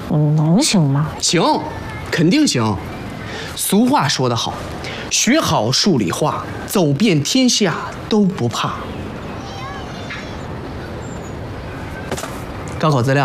能行吗？ 行，肯定行。俗话说得好，学好数理化，走遍天下都不怕。高考资料。